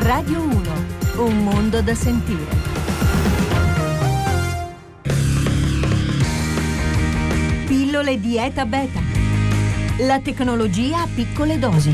Radio 1, un mondo da sentire. Pillole Dieta Beta. La tecnologia a piccole dosi.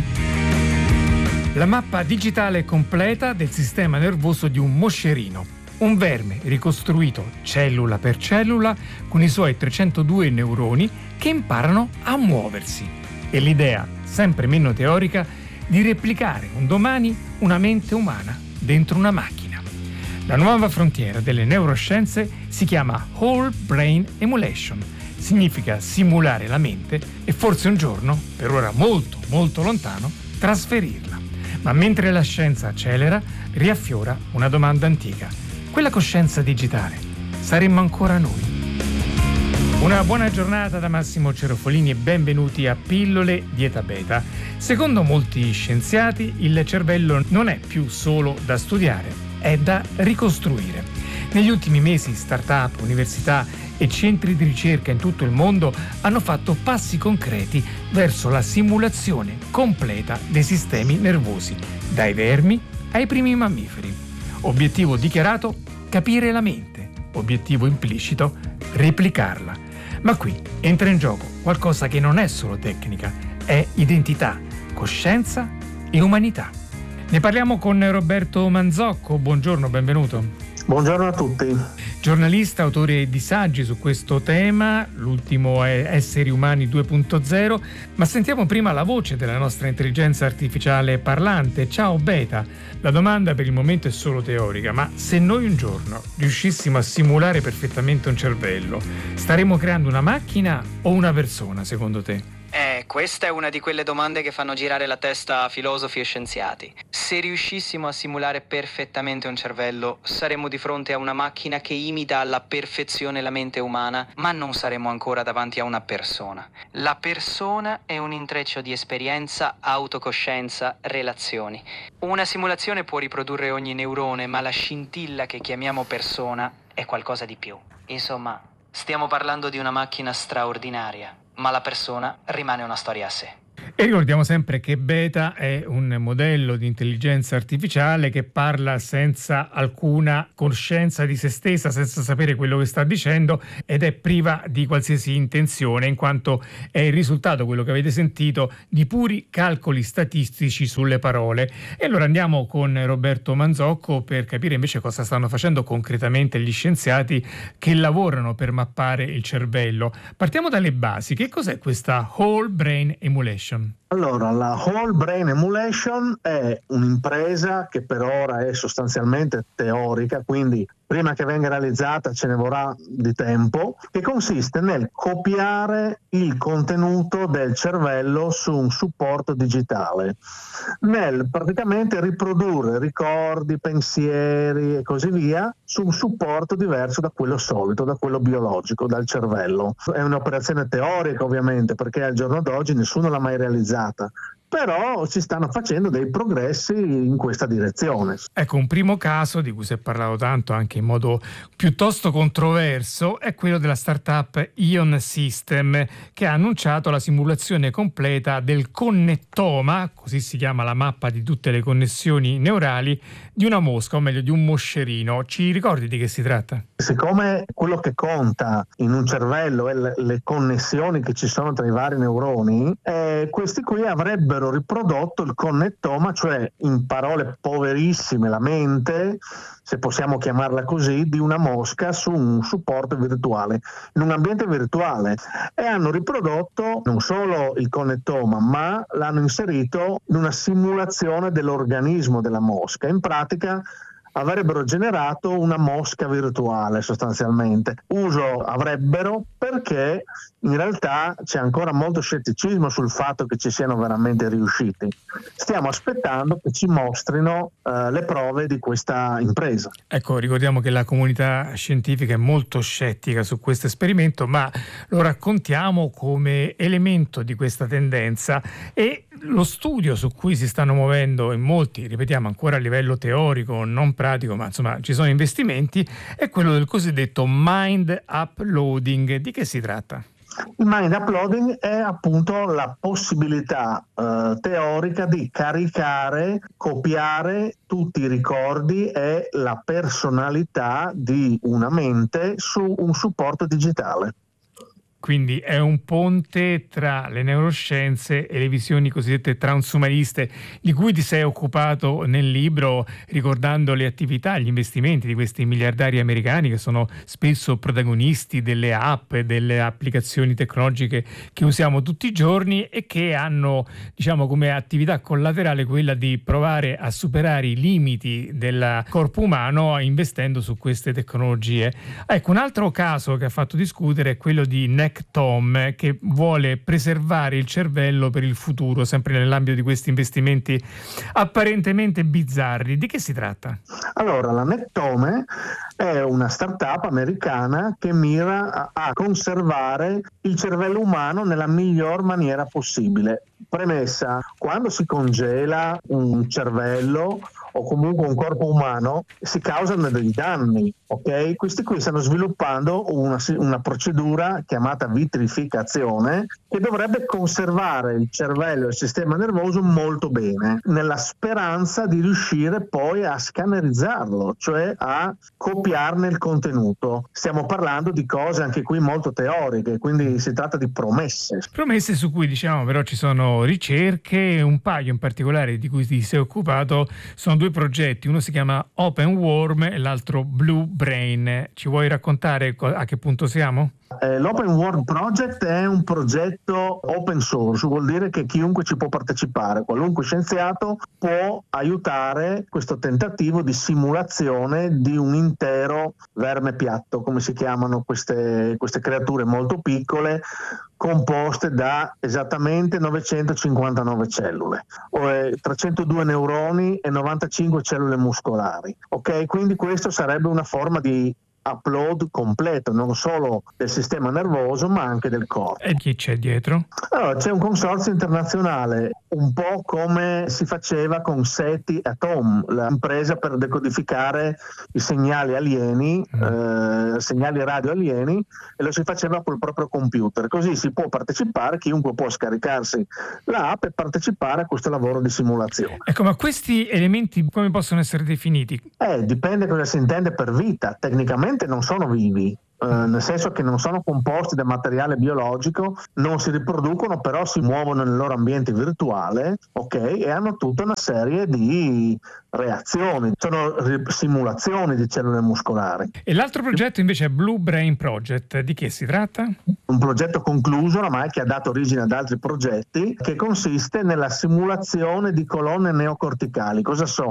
La mappa digitale completa del sistema nervoso di un moscerino, un verme ricostruito cellula per cellula con i suoi 302 neuroni che imparano a muoversi. E l'idea, sempre meno teorica, di replicare un domani una mente umana dentro una macchina. La nuova frontiera delle neuroscienze si chiama Whole Brain Emulation. Significa simulare la mente e forse un giorno, per ora molto molto lontano, trasferirla. Ma mentre la scienza accelera, riaffiora una domanda antica. Quella coscienza digitale, saremmo ancora noi? Una buona giornata da Massimo Cerofolini e benvenuti a Pillole Dieta Beta. Secondo molti scienziati, il cervello non è più solo da studiare, è da ricostruire. Negli ultimi mesi start-up, università e centri di ricerca in tutto il mondo hanno fatto passi concreti verso la simulazione completa dei sistemi nervosi, dai vermi ai primi mammiferi. Obiettivo dichiarato: capire la mente. Obiettivo implicito: replicarla. Ma qui entra in gioco qualcosa che non è solo tecnica, è identità, coscienza e umanità. Ne parliamo con Roberto Manzocco. Buongiorno, benvenuto. Buongiorno a tutti. Giornalista, autore di saggi su questo tema, l'ultimo è Esseri Umani 2.0, ma sentiamo prima la voce della nostra intelligenza artificiale parlante. Ciao Beta, la domanda per il momento è solo teorica, ma se noi un giorno riuscissimo a simulare perfettamente un cervello, staremo creando una macchina o una persona, secondo te? Questa è una di quelle domande che fanno girare la testa a filosofi e scienziati. Se riuscissimo a simulare perfettamente un cervello, saremmo di fronte a una macchina che imita alla perfezione la mente umana, ma non saremmo ancora davanti a una persona. La persona è un intreccio di esperienza, autocoscienza, relazioni. Una simulazione può riprodurre ogni neurone, ma la scintilla che chiamiamo persona è qualcosa di più. Insomma, stiamo parlando di una macchina straordinaria, ma la persona rimane una storia a sé. E ricordiamo sempre che Beta è un modello di intelligenza artificiale che parla senza alcuna coscienza di se stessa, senza sapere quello che sta dicendo, ed è priva di qualsiasi intenzione, in quanto è il risultato, quello che avete sentito, di puri calcoli statistici sulle parole. E allora andiamo con Roberto Manzocco per capire invece cosa stanno facendo concretamente gli scienziati che lavorano per mappare il cervello. Partiamo dalle basi. Che cos'è questa Whole Brain Emulation? Allora, la Whole Brain Emulation è un'impresa che per ora è sostanzialmente teorica, quindi prima che venga realizzata ce ne vorrà di tempo, che consiste nel copiare il contenuto del cervello su un supporto digitale, nel praticamente riprodurre ricordi, pensieri e così via su un supporto diverso da quello solito, da quello biologico, dal cervello. È un'operazione teorica ovviamente, perché al giorno d'oggi nessuno l'ha mai realizzata, però si stanno facendo dei progressi in questa direzione. Ecco, un primo caso di cui si è parlato tanto anche in modo piuttosto controverso è quello della startup Ion System, che ha annunciato la simulazione completa del connettoma, così si chiama la mappa di tutte le connessioni neurali, di una mosca, o meglio di un moscerino. Ci ricordi di che si tratta? Siccome quello che conta in un cervello è le connessioni che ci sono tra i vari neuroni, questi qui avrebbero riprodotto il connettoma, cioè in parole poverissime la mente, se possiamo chiamarla così, di una mosca su un supporto virtuale, in un ambiente virtuale, e hanno riprodotto non solo il connettoma, ma l'hanno inserito in una simulazione dell'organismo della mosca. In pratica avrebbero generato una mosca virtuale sostanzialmente. Uso avrebbero perché in realtà c'è ancora molto scetticismo sul fatto che ci siano veramente riusciti. Stiamo aspettando che ci mostrino le prove di questa impresa. Ecco, ricordiamo che la comunità scientifica è molto scettica su questo esperimento, ma lo raccontiamo come elemento di questa tendenza, e lo studio su cui si stanno muovendo in molti, ripetiamo ancora a livello teorico, non pratico, ma insomma ci sono investimenti, è quello del cosiddetto mind uploading. Di che si tratta? Il mind uploading è appunto la possibilità teorica di caricare, copiare tutti i ricordi e la personalità di una mente su un supporto digitale. Quindi è un ponte tra le neuroscienze e le visioni cosiddette transumaniste, di cui ti sei occupato nel libro, ricordando le attività, gli investimenti di questi miliardari americani che sono spesso protagonisti delle app e delle applicazioni tecnologiche che usiamo tutti i giorni e che hanno, diciamo, come attività collaterale quella di provare a superare i limiti del corpo umano investendo su queste tecnologie. Ecco, un altro caso che ha fatto discutere è quello di Nectom, che vuole preservare il cervello per il futuro, sempre nell'ambito di questi investimenti apparentemente bizzarri. Di che si tratta? Allora, la Nectome è una startup americana che mira a conservare il cervello umano nella miglior maniera possibile. Premessa: quando si congela un cervello o comunque un corpo umano si causano dei danni, ok? Questi qui stanno sviluppando una procedura chiamata vitrificazione che dovrebbe conservare il cervello e il sistema nervoso molto bene, nella speranza di riuscire poi a scannerizzarlo, cioè a copiarne il contenuto. Stiamo parlando di cose anche qui molto teoriche, quindi si tratta di promesse. Promesse su cui, diciamo, però ci sono ricerche, un paio in particolare di cui ti sei occupato. Sono due progetti, uno si chiama Open Worm e l'altro Blue Brain. Ci vuoi raccontare a che punto siamo? L'Open Worm Project è un progetto open source, vuol dire che chiunque ci può partecipare, qualunque scienziato può aiutare questo tentativo di simulazione di un intero verme piatto, come si chiamano queste creature molto piccole, composte da esattamente 959 cellule, 302 neuroni e 95 cellule muscolari. Ok, quindi questo sarebbe una forma di upload completo, non solo del sistema nervoso ma anche del corpo. E chi c'è dietro? Allora, c'è un consorzio internazionale, un po' come si faceva con SETI Atom, l'impresa per decodificare i segnali alieni, segnali radio alieni, e lo si faceva col proprio computer. Così si può partecipare, chiunque può scaricarsi l'app e partecipare a questo lavoro di simulazione. Ecco, ma questi elementi come possono essere definiti? Dipende cosa si intende per vita. Tecnicamente non sono vivi, nel senso che non sono composti da materiale biologico, non si riproducono, però si muovono nel loro ambiente virtuale, ok? E hanno tutta una serie di reazioni, sono simulazioni di cellule muscolari. E l'altro progetto invece è Blue Brain Project. Di che si tratta? Un progetto concluso ormai, che ha dato origine ad altri progetti, che consiste nella simulazione di colonne neocorticali. Cosa sono?